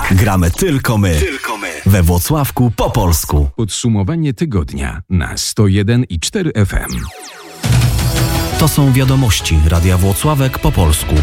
Gramy tylko my. We Włocławku po polsku. Podsumowanie tygodnia na 101,4 FM. To są wiadomości Radia Włocławek po polsku.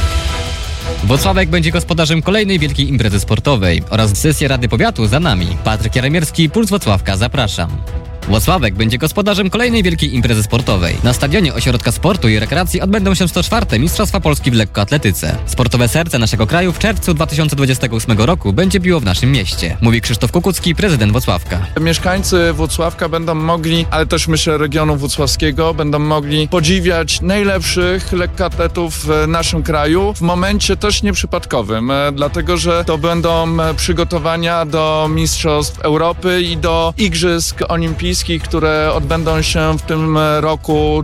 Włocławek będzie gospodarzem kolejnej wielkiej imprezy sportowej oraz sesja Rady Powiatu za nami. Patryk Jaremierski, Puls Włocławka, zapraszam. Włocławek będzie gospodarzem kolejnej wielkiej imprezy sportowej. Na stadionie Ośrodka Sportu i Rekreacji odbędą się 104. Mistrzostwa Polski w lekkoatletyce. Sportowe serce naszego kraju w czerwcu 2028 roku będzie biło w naszym mieście, mówi Krzysztof Kukucki, prezydent Włocławka. Mieszkańcy Włocławka będą mogli, ale też myślę regionu włocławskiego, będą mogli podziwiać najlepszych lekkoatletów w naszym kraju w momencie też nieprzypadkowym, dlatego że to będą przygotowania do Mistrzostw Europy i do Igrzysk Olimpijskich, które odbędą się w tym roku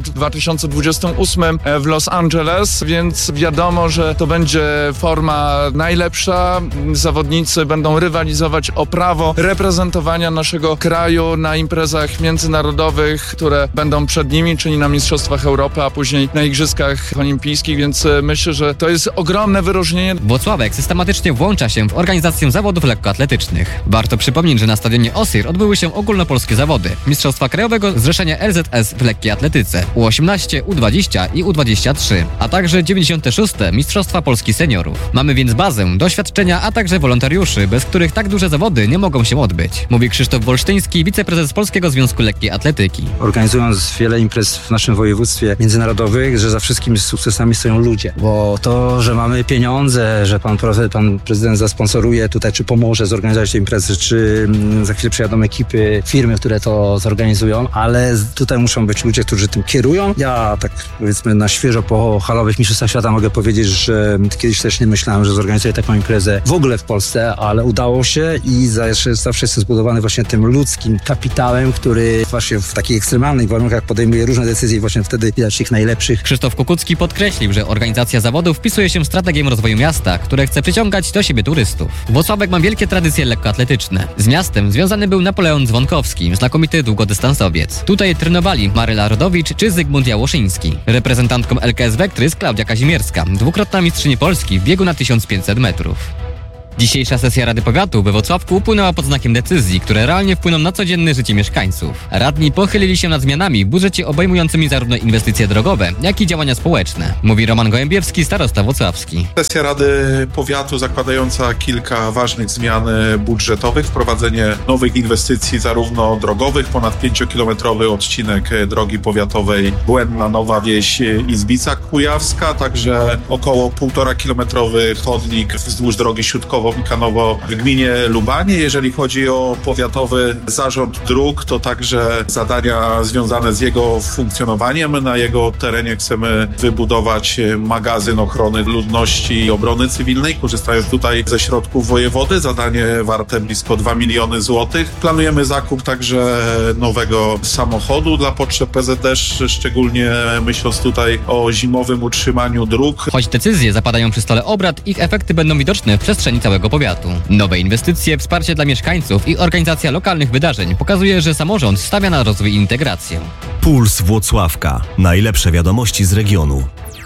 2028 w Los Angeles, więc wiadomo, że to będzie forma najlepsza. Zawodnicy będą rywalizować o prawo reprezentowania naszego kraju na imprezach międzynarodowych, które będą przed nimi, czyli na Mistrzostwach Europy, a później na Igrzyskach Olimpijskich, więc myślę, że to jest ogromne wyróżnienie. Włocławek systematycznie włącza się w organizację zawodów lekkoatletycznych. Warto przypomnieć, że na stadionie OSIR odbyły się ogólnopolskie zawody. Mistrzostwa Krajowego Zrzeszenia LZS w lekkiej atletyce U18, U20 i U23, a także 96. Mistrzostwa Polski Seniorów. Mamy więc bazę, doświadczenia, a także wolontariuszy, bez których tak duże zawody nie mogą się odbyć, mówi Krzysztof Wolsztyński, wiceprezes Polskiego Związku Lekkiej Atletyki. Organizując wiele imprez w naszym województwie międzynarodowych, że za wszystkimi sukcesami stoją ludzie, bo to, że mamy pieniądze, że pan prezydent zasponsoruje tutaj, czy pomoże zorganizować te imprezy, czy za chwilę przyjadą ekipy, firmy, które to zorganizują, ale tutaj muszą być ludzie, którzy tym kierują. Ja tak powiedzmy na świeżo po halowych mistrzostwach świata mogę powiedzieć, że kiedyś też nie myślałem, że zorganizuję taką imprezę w ogóle w Polsce, ale udało się i zawsze jest zbudowany właśnie tym ludzkim kapitałem, który właśnie w takich ekstremalnych warunkach podejmuje różne decyzje i właśnie wtedy widać tych najlepszych. Krzysztof Kukucki podkreślił, że organizacja zawodów wpisuje się w strategię rozwoju miasta, które chce przyciągać do siebie turystów. Włocławek ma wielkie tradycje lekkoatletyczne. Z miastem związany był Napoleon Dzwonkowski, znakomity długodystansowiec. Tutaj trenowali Maryla Rodowicz czy Zygmunt Jałoszyński. Reprezentantką LKS Wektry jest Klaudia Kazimierska, dwukrotna mistrzyni Polski w biegu na 1500 metrów. Dzisiejsza sesja Rady Powiatu we Włocławku upłynęła pod znakiem decyzji, które realnie wpłyną na codzienne życie mieszkańców. Radni pochylili się nad zmianami w budżecie obejmującymi zarówno inwestycje drogowe, jak i działania społeczne, mówi Roman Gołębiewski, starosta włocławski. Sesja Rady Powiatu zakładająca kilka ważnych zmian budżetowych, wprowadzenie nowych inwestycji zarówno drogowych, ponad 5-kilometrowy odcinek drogi powiatowej Błędna Nowa Wieś Izbica Kujawska, także około 1,5-kilometrowy chodnik wzdłuż drogi Śródkowo-Mikanowo w gminie Lubanie. Jeżeli chodzi o powiatowy zarząd dróg, to także zadania związane z jego funkcjonowaniem. Na jego terenie chcemy wybudować magazyn ochrony ludności i obrony cywilnej, korzystając tutaj ze środków wojewody. Zadanie warte blisko 2 miliony złotych. Planujemy zakup także nowego samochodu dla potrzeb PZD, szczególnie myśląc tutaj o zimowym utrzymaniu dróg. Choć decyzje zapadają przy stole obrad, ich efekty będą widoczne w przestrzeni całego powiatu. Nowe inwestycje, wsparcie dla mieszkańców i organizacja lokalnych wydarzeń pokazuje, że samorząd stawia na rozwój i integrację. Puls Włocławka. Najlepsze wiadomości z regionu.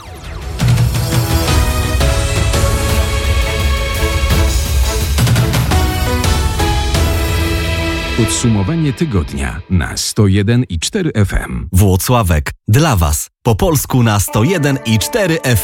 Podsumowanie tygodnia na 101,4 FM. Włocławek. Dla Was. Po polsku na 101,4 FM.